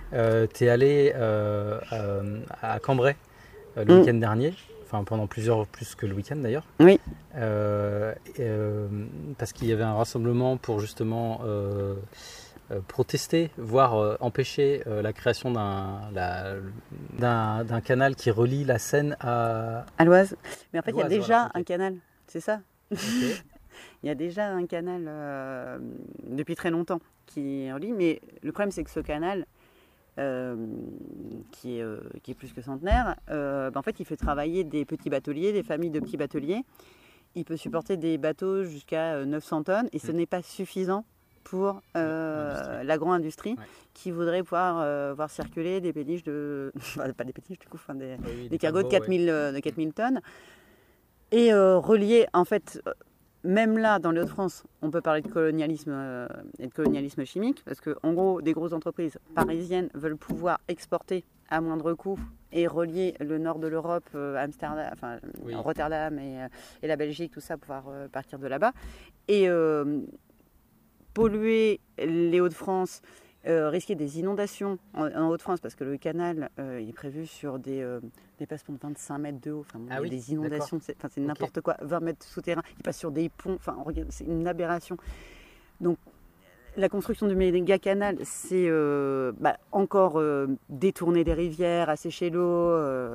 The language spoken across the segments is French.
T'es allé à Cambrai le week-end dernier, enfin pendant plus que le week-end d'ailleurs. Oui. Parce qu'il y avait un rassemblement pour justement protester, voire empêcher la création d'un canal qui relie la Seine à l'Oise. Mais en fait, il y a l'Oise, déjà voilà, un canal, c'est ça. Okay. Il y a déjà un canal depuis très longtemps qui relie, mais le problème c'est que ce canal, qui est plus que centenaire, en fait il fait travailler des petits bateliers, des familles de petits bateliers. Il peut supporter des bateaux jusqu'à 900 tonnes et ce n'est pas suffisant pour l'agro-industrie qui voudrait pouvoir voir circuler des péniches de... pas des péniches du coup, des cargos de 4000 tonnes. Et relier, en fait, même là, dans les Hauts-de-France, on peut parler de colonialisme et de colonialisme chimique, parce que, en gros, des grosses entreprises parisiennes veulent pouvoir exporter à moindre coût et relier le nord de l'Europe, Amsterdam, Rotterdam et la Belgique, tout ça, pouvoir partir de là-bas. Et polluer les Hauts-de-France, risquer des inondations en Hauts-de-France, parce que le canal il est prévu sur des passements de 25 mètres de haut, des inondations, c'est n'importe quoi, 20 mètres souterrains, il passe sur des ponts, c'est une aberration. Donc la construction du méga canal, c'est encore détourner des rivières, assécher l'eau,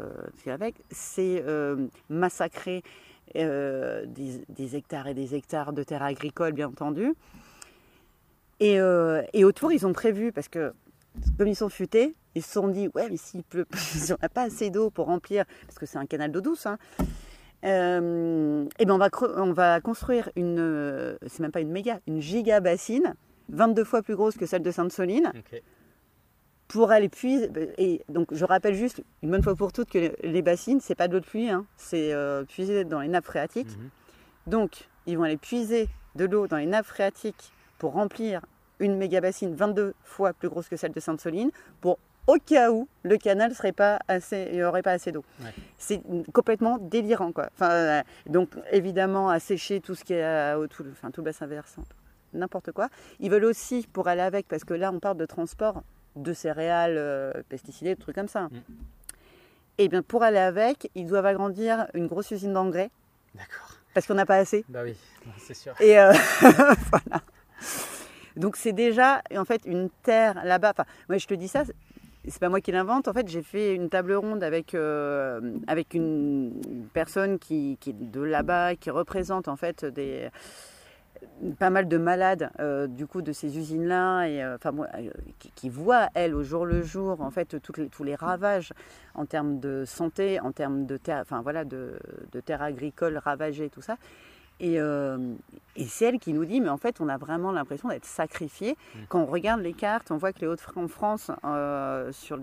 c'est massacrer des hectares et des hectares de terres agricoles, bien entendu. Et autour, ils ont prévu, parce que comme ils sont futés, ils se sont dit, ouais, mais s'il pleut, si on n'a pas assez d'eau pour remplir, parce que c'est un canal d'eau douce, et ben on va construire c'est même pas une giga bassine, 22 fois plus grosse que celle de Sainte-Soline, pour aller puiser. Et donc, je rappelle juste, une bonne fois pour toutes, que les bassines, c'est pas de l'eau de pluie, c'est puiser dans les nappes phréatiques. Donc, ils vont aller puiser de l'eau dans les nappes phréatiques pour remplir une méga bassine 22 fois plus grosse que celle de Sainte-Soline, pour au cas où le canal il n'y aurait pas assez d'eau. C'est complètement délirant, quoi. Donc évidemment assécher tout ce qui est tout le bassin versant, n'importe quoi. Ils veulent aussi, pour aller avec, parce que là on parle de transport de céréales pesticidées, des trucs comme ça. Et bien pour aller avec, ils doivent agrandir une grosse usine d'engrais. D'accord. Parce qu'on n'a pas assez. Bah oui, c'est sûr. Et voilà. Donc c'est déjà en fait une terre là-bas. Moi je te dis ça, c'est pas moi qui l'invente. En fait, j'ai fait une table ronde avec une personne qui est de là-bas, qui représente en fait pas mal de malades du coup de ces usines-là et qui voit elle au jour le jour en fait tous les ravages en termes de santé, en termes de terre, de terres agricoles ravagées, tout ça. Et c'est elle qui nous dit, mais en fait, on a vraiment l'impression d'être sacrifiés. Quand on regarde les cartes, on voit que les Hauts-de-France, sur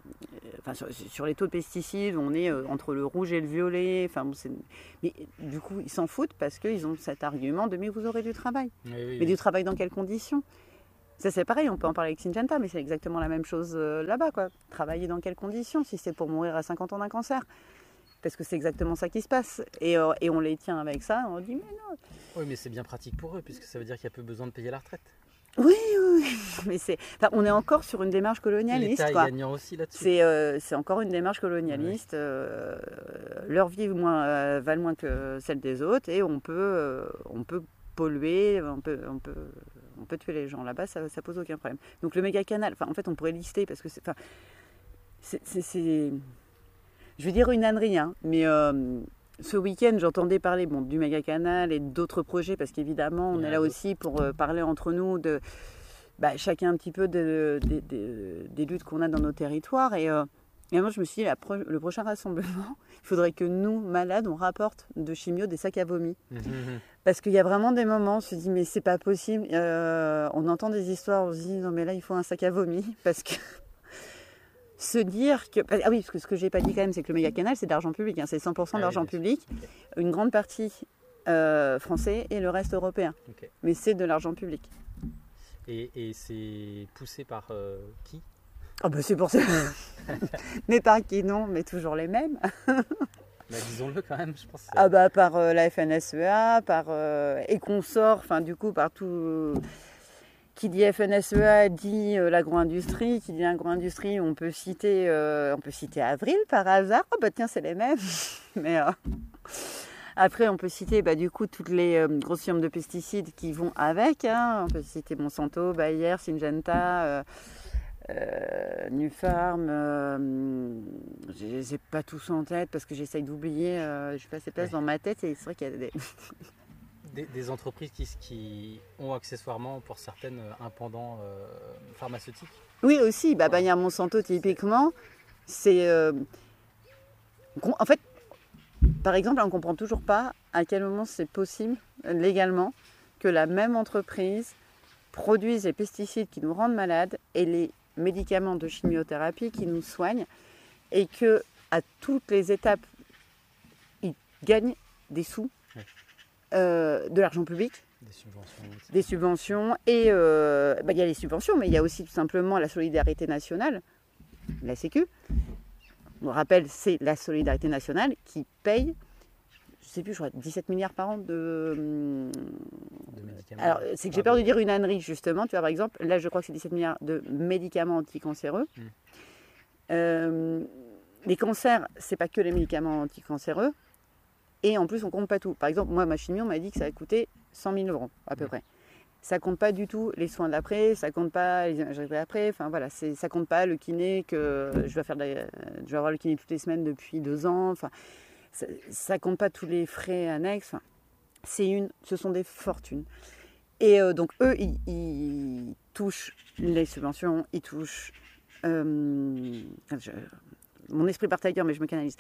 les taux de pesticides, on est entre le rouge et le violet. Mais du coup, ils s'en foutent parce qu'ils ont cet argument de « mais vous aurez du travail ». Mais du travail dans quelles conditions ? Ça, c'est pareil, on peut en parler avec Syngenta, mais c'est exactement la même chose là-bas, quoi. Travailler dans quelles conditions, si c'est pour mourir à 50 ans d'un cancer ? Parce que c'est exactement ça qui se passe. Et on les tient avec ça, on dit mais non. Oui, mais c'est bien pratique pour eux, puisque ça veut dire qu'il n'y a plus besoin de payer la retraite. Oui. Mais on est encore sur une démarche colonialiste. L'État est gagnant aussi là-dessus. C'est encore une démarche colonialiste. Leur vie valent moins que celle des autres et on peut polluer, on peut tuer les gens là-bas, ça pose aucun problème. Donc le méga canal, en fait on pourrait lister parce que c'est je vais dire une ânerie, mais ce week-end, j'entendais parler du méga canal et d'autres projets, parce qu'évidemment, on est là aussi pour parler entre nous de chacun un petit peu des luttes qu'on a dans nos territoires. Et moi, je me suis dit, le prochain rassemblement, il faudrait que nous, malades, on rapporte de chimio des sacs à vomi. Parce qu'il y a vraiment des moments, on se dit, mais c'est pas possible. On entend des histoires, on se dit, non, mais là, il faut un sac à vomi, parce que... Se dire que... Ah oui, parce que ce que je n'ai pas dit quand même, c'est que le méga canal, c'est de l'argent public. C'est 100% d'argent public. Une grande partie français et le reste européen. Mais c'est de l'argent public. Et c'est poussé par qui ? C'est pour ça. Mais par qui non, mais toujours les mêmes. Disons-le quand même, je pense. Par la FNSEA, et consorts, du coup, par tout... Qui dit FNSEA dit l'agro-industrie. Qui dit agro-industrie, on peut citer Avril par hasard. Oh bah tiens, c'est les mêmes. Mais après, on peut citer du coup toutes les grosses firmes de pesticides qui vont avec. Hein. On peut citer Monsanto, Bayer, Syngenta, Nufarm. Je les ai pas tous en tête parce que j'essaye d'oublier. Je suis pas assez place dans ma tête et c'est vrai qu'il y a des entreprises qui ont accessoirement pour certaines un pendant pharmaceutique. Oui aussi, Bayer, Monsanto typiquement, c'est en fait, par exemple, on ne comprend toujours pas à quel moment c'est possible légalement que la même entreprise produise les pesticides qui nous rendent malades et les médicaments de chimiothérapie qui nous soignent et que à toutes les étapes, ils gagnent des sous. De l'argent public, des subventions et il y a les subventions, mais il y a aussi tout simplement la solidarité nationale, la Sécu. On rappelle, c'est la solidarité nationale qui paye, je sais plus, je crois 17 milliards par an de médicaments. Alors, c'est que j'ai peur de dire une ânerie, justement. Tu vois, par exemple, là, je crois que c'est 17 milliards de médicaments anticancéreux. Les cancers, c'est pas que les médicaments anticancéreux. Et en plus, on compte pas tout. Par exemple, moi, ma chimio, on m'a dit que ça a coûté 100 000 € à peu près. Ça compte pas du tout les soins d'après, ça compte pas les imageries après. Enfin voilà, ça compte pas le kiné que je vais avoir le kiné toutes les semaines depuis 2 ans. Enfin, ça compte pas tous les frais annexes. Enfin, ce sont des fortunes. Et donc eux, ils touchent les subventions, ils touchent. Mon esprit part ailleurs, mais je me canalise.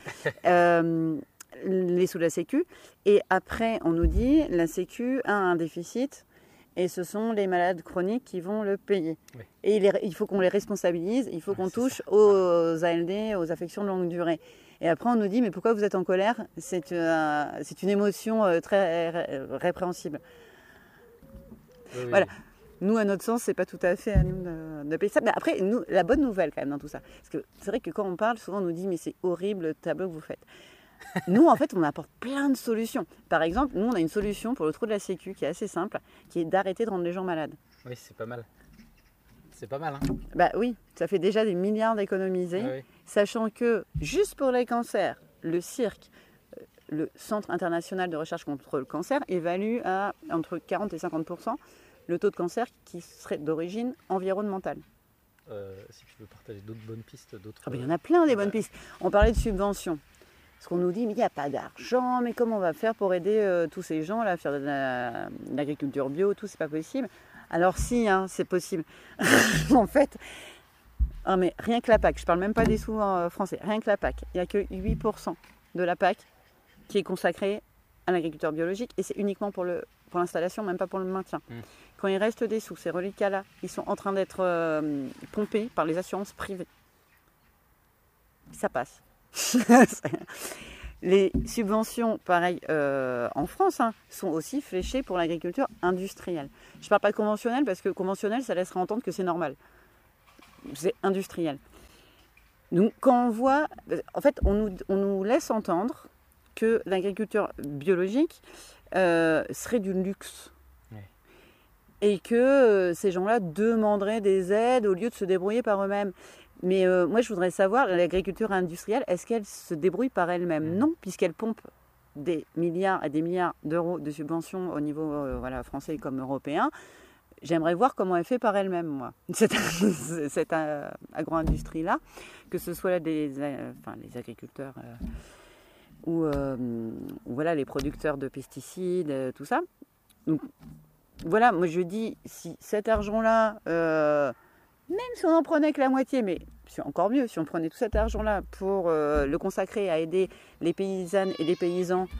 Les sous de la Sécu. Et après, on nous dit la Sécu a un déficit et ce sont les malades chroniques qui vont le payer. Oui. Et il faut qu'on les responsabilise, il faut qu'on touche aux ALD, aux affections de longue durée. Et après, on nous dit, mais pourquoi vous êtes en colère ? C'est une émotion très répréhensible. Oui. Voilà. Nous, à notre sens, c'est pas tout à fait à nous de payer ça. Mais après, nous, la bonne nouvelle quand même dans tout ça, parce que c'est vrai que quand on parle, souvent on nous dit, mais c'est horrible le tableau que vous faites. Nous, en fait, on apporte plein de solutions. Par exemple, nous, on a une solution pour le trou de la Sécu qui est assez simple, qui est d'arrêter de rendre les gens malades. Oui, c'est pas mal. C'est pas mal, hein ? Oui, ça fait déjà des milliards d'économisés, oui. Sachant que, juste pour les cancers, le CIRC, le Centre international de recherche contre le cancer, évalue à entre 40 et 50% le taux de cancer qui serait d'origine environnementale. Si tu veux partager d'autres bonnes pistes, d'autres... Il y en a plein des bonnes pistes. On parlait de subventions. Parce qu'on nous dit, mais il n'y a pas d'argent, mais comment on va faire pour aider tous ces gens là, à faire de l'agriculture bio, tout, c'est pas possible. Alors si, hein, c'est possible. En fait, mais rien que la PAC, je parle même pas des sous français, rien que la PAC, il n'y a que 8% de la PAC qui est consacrée à l'agriculture biologique et c'est uniquement pour l'installation, même pas pour le maintien. Quand il reste des sous, ces reliquats-là, ils sont en train d'être pompés par les assurances privées. Ça passe. Les subventions, pareil, en France, sont aussi fléchées pour l'agriculture industrielle. Je ne parle pas de conventionnelle parce que conventionnelle, ça laisserait entendre que c'est normal. C'est industriel. Donc, quand on voit, en fait, on nous laisse entendre que l'agriculture biologique serait du luxe. Oui. Et que ces gens-là demanderaient des aides au lieu de se débrouiller par eux-mêmes. Mais moi, je voudrais savoir, l'agriculture industrielle, est-ce qu'elle se débrouille par elle-même ? Non, puisqu'elle pompe des milliards et des milliards d'euros de subventions au niveau français comme européen. J'aimerais voir comment elle fait par elle-même, moi, cette agro-industrie-là, que ce soit les agriculteurs ou les producteurs de pesticides, tout ça. Donc, voilà, moi je dis, si cet argent-là... même si on en prenait que la moitié, mais c'est encore mieux, si on prenait tout cet argent-là pour le consacrer à aider les paysannes et les paysans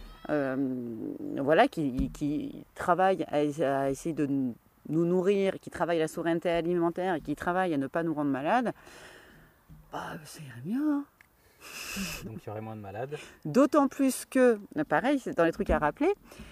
qui travaillent à essayer de nous nourrir, qui travaillent à la souveraineté alimentaire et qui travaillent à ne pas nous rendre malades, ça irait mieux. Hein. Donc il y aurait moins de malades. D'autant plus que, pareil, c'est dans les trucs à rappeler,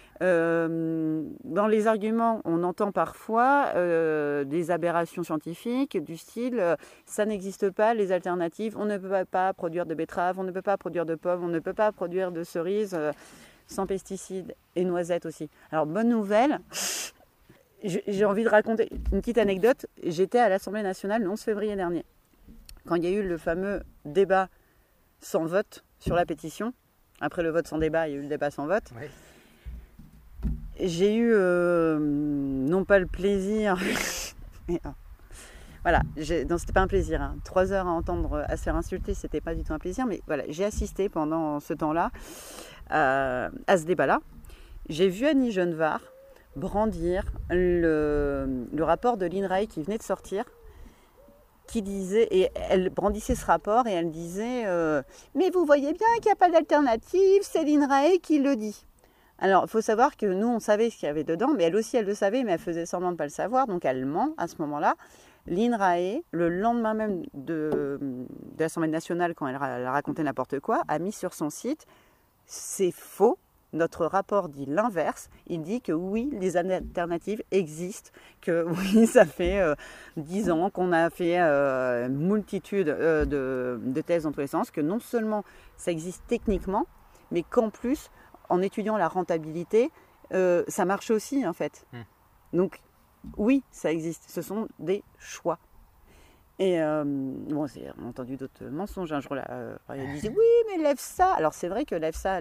dans les arguments, on entend parfois des aberrations scientifiques du style ça n'existe pas, les alternatives, on ne peut pas produire de betteraves, on ne peut pas produire de pommes, on ne peut pas produire de cerises sans pesticides et noisettes aussi. Alors bonne nouvelle, J'ai envie de raconter une petite anecdote. J'étais à l'Assemblée nationale le 11 février dernier, quand il y a eu le fameux débat sans vote sur la pétition. Après le vote sans débat, il y a eu le débat sans vote. Ouais. J'ai eu, non pas le plaisir, mais voilà, non, c'était pas un plaisir. Hein. 3 heures à entendre, à se faire insulter, c'était pas du tout un plaisir. Mais voilà, j'ai assisté pendant ce temps-là à ce débat-là. J'ai vu Annie Genevard brandir le rapport de l'INRAE qui venait de sortir, qui disait, et elle brandissait ce rapport et elle disait mais vous voyez bien qu'il n'y a pas d'alternative, c'est l'INRAE qui le dit. Alors il faut savoir que nous on savait ce qu'il y avait dedans, mais elle aussi elle le savait, mais elle faisait semblant de ne pas le savoir, donc elle ment à ce moment-là. L'INRAE, le lendemain même de l'Assemblée nationale, quand elle racontait n'importe quoi, a mis sur son site c'est faux. Notre rapport dit l'inverse. Il dit que oui, les alternatives existent, que oui, ça fait 10 ans qu'on a fait multitude de thèses dans tous les sens, que non seulement ça existe techniquement, mais qu'en plus, en étudiant la rentabilité, ça marche aussi en fait. Donc oui, ça existe. Ce sont des choix. Et bon, on a entendu d'autres mensonges. Un jour, il disait oui, mais l'EFSA. Alors c'est vrai que l'EFSA,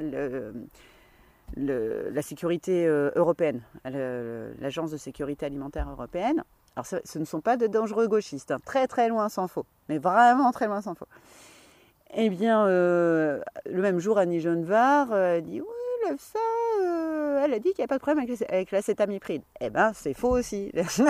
la sécurité européenne, l'agence de sécurité alimentaire européenne. Alors ce ne sont pas de dangereux gauchistes, hein, très très loin s'en faut, mais vraiment très loin s'en faut. Eh bien, le même jour, Annie Genevard dit oui, l'EFSA, elle a dit qu'il n'y a pas de problème avec l'acétamipride. Eh bien, c'est faux aussi.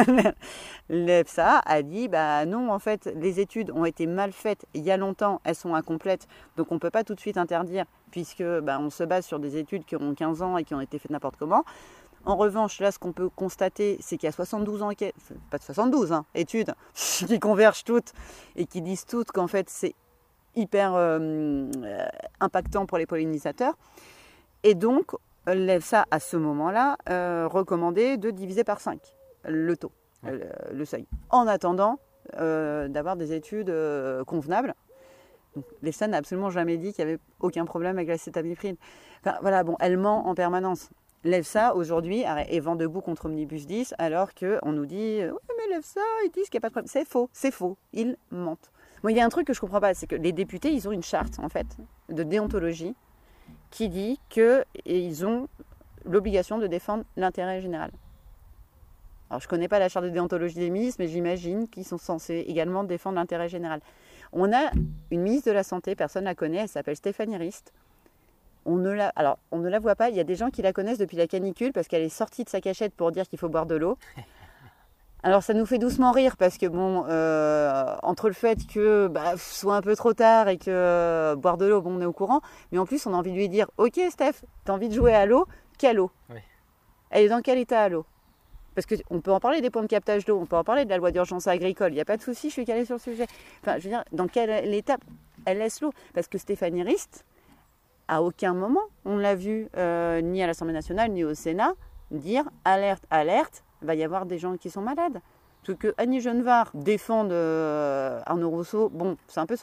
L'EFSA a dit bah non, en fait, les études ont été mal faites il y a longtemps, elles sont incomplètes, donc on ne peut pas tout de suite interdire, puisque on se base sur des études qui ont 15 ans et qui ont été faites n'importe comment. En revanche, là, ce qu'on peut constater, c'est qu'il y a 72 enquêtes, pas de 72 études, qui convergent toutes et qui disent toutes qu'en fait, c'est hyper impactant pour les pollinisateurs. Et donc, l'EFSA, à ce moment-là, recommandait de diviser par 5 le taux, le seuil, en attendant d'avoir des études convenables. L'EFSA n'a absolument jamais dit qu'il n'y avait aucun problème avec l'acétamipride. Enfin, voilà, bon, elle ment en permanence. L'EFSA, aujourd'hui, est vent debout contre Omnibus 10, alors qu'on nous dit « Oui, mais l'EFSA, ils disent qu'il n'y a pas de problème. » C'est faux, ils mentent. Bon, il y a un truc que je ne comprends pas, c'est que les députés, ils ont une charte, en fait, de déontologie, qui dit qu'ils ont l'obligation de défendre l'intérêt général. Alors, je ne connais pas la charte de déontologie des ministres, mais j'imagine qu'ils sont censés également défendre l'intérêt général. On a une ministre de la Santé, personne ne la connaît, elle s'appelle Stéphanie Rist. On ne la voit pas, il y a des gens qui la connaissent depuis la canicule parce qu'elle est sortie de sa cachette pour dire qu'il faut boire de l'eau. Alors ça nous fait doucement rire parce que bon, entre le fait que ce soit un peu trop tard et que boire de l'eau, bon, on est au courant, mais en plus on a envie de lui dire « Ok Steph, t'as envie de jouer à l'eau? Quelle eau ?» Oui. Elle est dans quel état à l'eau? Parce qu'on peut en parler des points de captage d'eau, on peut en parler de la loi d'urgence agricole, il n'y a pas de souci, je suis calée sur le sujet. Enfin, je veux dire, dans quelle étape elle laisse l'eau? Parce que Stéphanie Rist, à aucun moment, on l'a vu, ni à l'Assemblée nationale, ni au Sénat, dire « Alerte, alerte ». Il va y avoir des gens qui sont malades. Tout que Annie Genevard défende Arnaud Rousseau, bon, c'est un peu